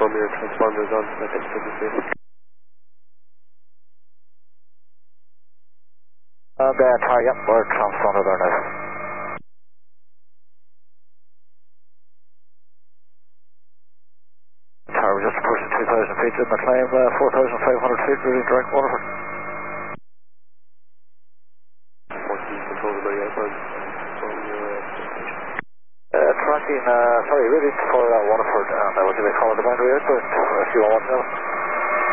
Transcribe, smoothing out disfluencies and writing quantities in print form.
confirm your transponders on SWC. Yep, we're transponder there now. Tower, we're just approaching 2,000 feet in the climb, 4,500 feet, ready direct Waterford. 14 control to the outside from your destination. Tracking, ready for Waterford, and I will give you a call at the boundary outpost, if you want to know.